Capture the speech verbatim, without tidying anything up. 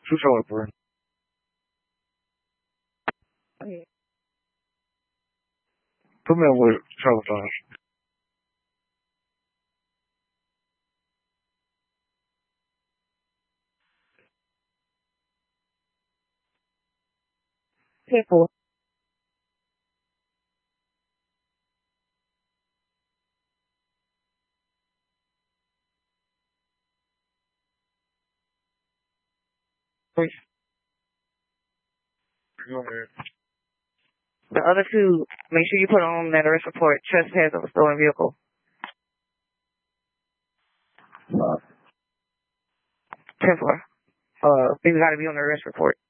Two Charlotte. Okay. Put me on with Charlotte. ten four. Three. Go ahead. The other two, make sure you put on that arrest report, trespass of a stolen vehicle. Uh, ten four. Uh, these got to be on the arrest report.